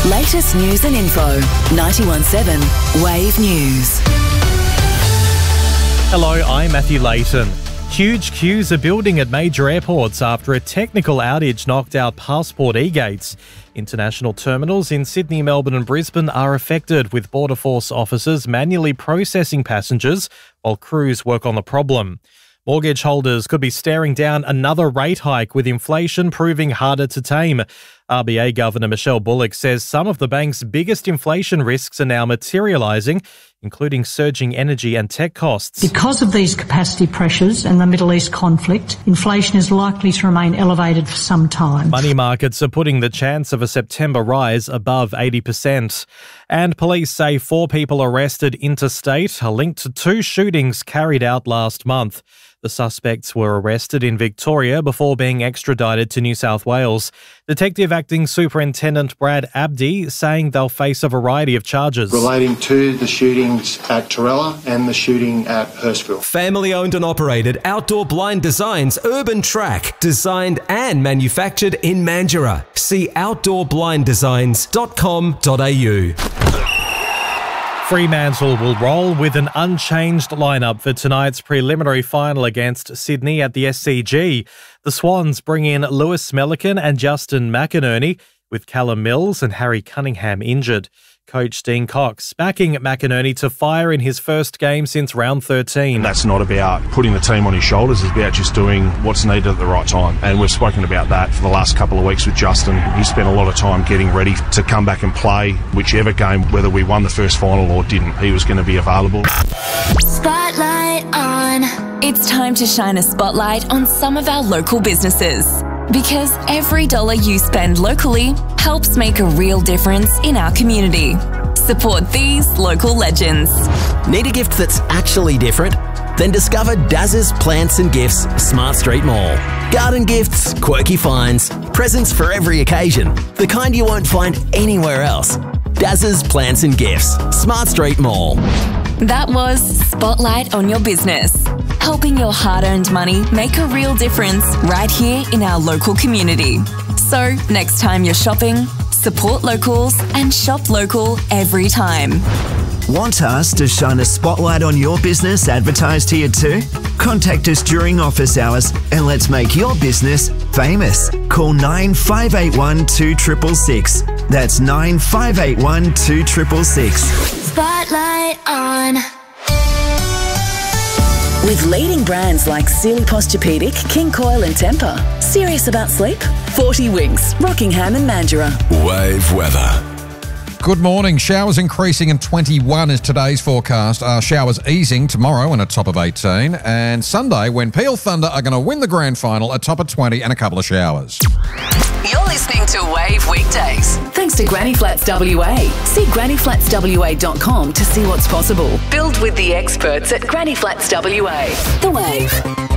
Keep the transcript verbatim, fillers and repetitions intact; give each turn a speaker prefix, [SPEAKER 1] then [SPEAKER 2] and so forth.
[SPEAKER 1] Latest news and info. ninety-one point seven Wave News.
[SPEAKER 2] Hello, I'm Matthew Layton. Huge queues are building at major airports after a technical outage knocked out passport e-gates. International terminals in Sydney, Melbourne and Brisbane are affected, with Border Force officers manually processing passengers while crews work on the problem. Mortgage holders could be staring down another rate hike, with inflation proving harder to tame. R B A Governor Michelle Bullock says some of the bank's biggest inflation risks are now materialising, including surging energy and tech costs.
[SPEAKER 3] Because of these capacity pressures and the Middle East conflict, inflation is likely to remain elevated for some time.
[SPEAKER 2] Money markets are putting the chance of a September rise above eighty percent. And police say four people arrested interstate are linked to two shootings carried out last month. The suspects were arrested in Victoria before being extradited to New South Wales. Detective Acting Superintendent Brad Abdi saying they'll face a variety of charges
[SPEAKER 4] relating to the shootings at Torella and the shooting at Hurstville.
[SPEAKER 5] Family owned and operated Outdoor Blind Designs Urban Track, designed and manufactured in Mandurah. See outdoor blind designs dot com dot a u.
[SPEAKER 2] Fremantle will roll with an unchanged lineup for tonight's preliminary final against Sydney at the S C G. The Swans bring in Lewis Melican and Justin McInerney, with Callum Mills and Harry Cunningham injured. Coach Dean Cox backing McInerney to fire in his first game since round thirteen.
[SPEAKER 6] And that's not about putting the team on his shoulders, it's about just doing what's needed at the right time. And we've spoken about that for the last couple of weeks with Justin. He spent a lot of time getting ready to come back and play whichever game, whether we won the first final or didn't. He was going to be available.
[SPEAKER 7] Spotlight on. It's time to shine a spotlight on some of our local businesses. Because every dollar you spend locally helps make a real difference in our community. Support these local legends.
[SPEAKER 8] Need a gift that's actually different? Then discover Daz's Plants and Gifts Smart Street Mall. Garden gifts, quirky finds, presents for every occasion. The kind you won't find anywhere else. Daz's Plants and Gifts Smart Street Mall.
[SPEAKER 7] That was Spotlight on Your Business, helping your hard-earned money make a real difference right here in our local community. So, next time you're shopping, support locals and shop local every time.
[SPEAKER 9] Want us to shine a spotlight on your business advertised here too? Contact us during office hours and let's make your business famous. Call nine five eight one two six six six. That's nine five eight one two six six six.
[SPEAKER 7] Spotlight on.
[SPEAKER 1] With leading brands like Sealy Posturepedic, King Coil and Temper. Serious about sleep? forty Winks, Rockingham and Mandurah.
[SPEAKER 10] Wave weather.
[SPEAKER 11] Good morning. Showers increasing and twenty-one is today's forecast. Uh, showers easing tomorrow and a top of eighteen. And Sunday, when Peel Thunder are going to win the grand final, a top of twenty and a couple of showers.
[SPEAKER 1] You're listening to Wave Weekdays. Thanks to Granny Flats W A. See granny flats w a dot com to see what's possible. Build with the experts at Granny Flats W A. The Wave.